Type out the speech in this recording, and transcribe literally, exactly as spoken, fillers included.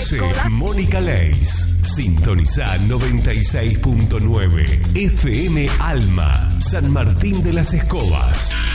Conduce Mónica Leis. Sintoniza noventa y seis punto nueve F M Alma, San Martín de las Escobas.